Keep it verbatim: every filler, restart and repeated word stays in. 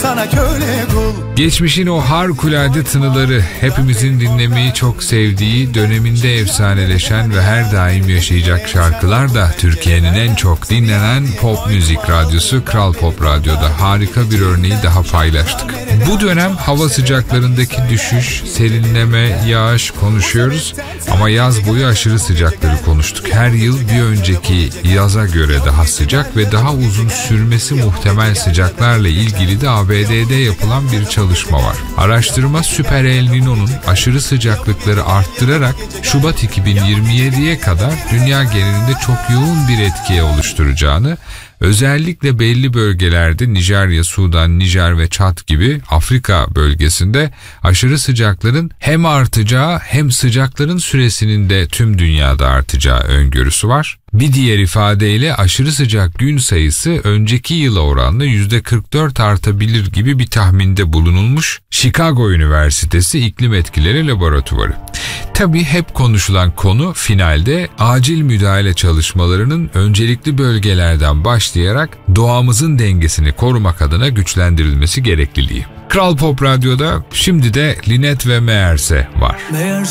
sana köle kul. Geçmişin o harikulade tınıları, hepimizin dinlemeyi çok sevdiği, döneminde efsaneleşen ve her daim yaşayacak şarkılar da Türkiye'nin en çok dinlenen pop müzik radyosu Kral Pop Radyo'da harika bir örneği daha paylaştık. Bu dönem hava sıcaklarındaki düşüş, serinleme, yağış konuşuyoruz ama yaz boyu aşırı sıcakları konuştuk. Her yıl bir önceki yaza göre daha sıcak ve daha uzun sürmesi muhtemel sıcaklarla ilgili de A B D'de yapılan bir çalışma var. Araştırma Süper El Niño'nun aşırı sıcaklıkları arttırarak Şubat iki bin yirmi yediye kadar dünya genelinde çok yoğun bir etkiye oluşturacağını, özellikle belli bölgelerde Nijerya, Sudan, Nijer ve Çad gibi Afrika bölgesinde aşırı sıcakların hem artacağı hem sıcakların süresinin de tüm dünyada artacağı öngörüsü var. Bir diğer ifadeyle aşırı sıcak gün sayısı önceki yıla oranla yüzde kırk dört artabilir gibi bir tahminde bulunulmuş. Chicago Üniversitesi İklim Etkileri Laboratuvarı. Tabii hep konuşulan konu finalde acil müdahale çalışmalarının öncelikli bölgelerden başlayarak doğamızın dengesini korumak adına güçlendirilmesi gerekliliği. Kral Pop Radyo'da şimdi de Linet ve Meğerse var. Meğerse